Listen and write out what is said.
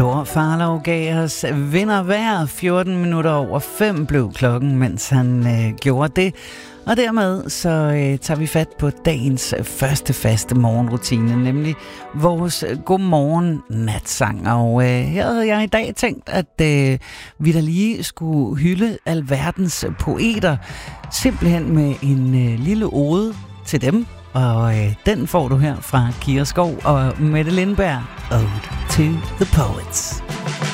Farlov gav os vinder hver 14 minutter over 5 blev klokken, mens han gjorde det. Og dermed så tager vi fat på dagens første faste morgenrutine, nemlig vores godmorgen natsang. Og her havde jeg i dag tænkt, at vi da lige skulle hylde alverdens poeter, simpelthen med en lille ode til dem. Og den får du her fra Kira Skov og Mette Lindberg, Ode to the Poets.